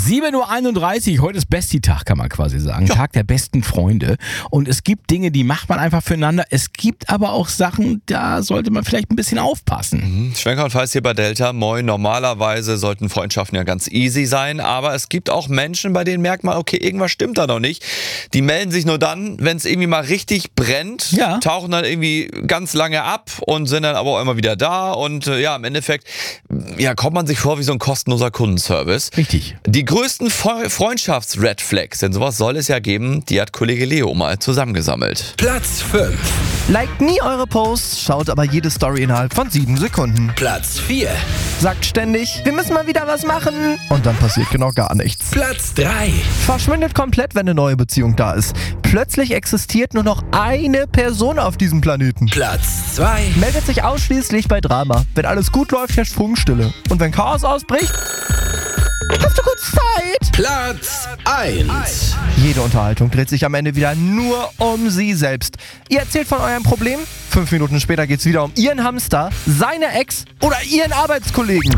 7:31 Uhr, heute ist Besti-Tag, kann man quasi sagen. Tag der besten Freunde. Und es gibt Dinge, die macht man einfach füreinander. Es gibt aber auch Sachen, da sollte man vielleicht ein bisschen aufpassen. Schwenker und Falls hier bei Delta. Moin, normalerweise sollten Freundschaften ja ganz easy sein, aber es gibt auch Menschen, bei denen merkt man, okay, irgendwas stimmt da noch nicht. Die melden sich nur dann, wenn es irgendwie mal richtig brennt, tauchen dann irgendwie ganz lange ab und sind dann aber auch immer wieder da. Und im Endeffekt kommt man sich vor wie so ein kostenloser Kundenservice. Richtig. Die größten Freundschafts-Red Flags, denn sowas soll es ja geben, die hat Kollege Leo mal zusammengesammelt. Platz 5. Liked nie eure Posts, schaut aber jede Story innerhalb von 7 Sekunden. Platz 4. Sagt ständig, wir müssen mal wieder was machen. Und dann passiert genau gar nichts. Platz 3. Verschwindet komplett, wenn eine neue Beziehung da ist. Plötzlich existiert nur noch eine Person auf diesem Planeten. Platz 2. Meldet sich ausschließlich bei Drama. Wenn alles gut läuft, herrscht Funkstille. Und wenn Chaos ausbricht, hast du kurz Zeit? Platz 1. Jede Unterhaltung dreht sich am Ende wieder nur um sie selbst. Ihr erzählt von eurem Problem, 5 Minuten später geht's wieder um ihren Hamster, seine Ex oder ihren Arbeitskollegen.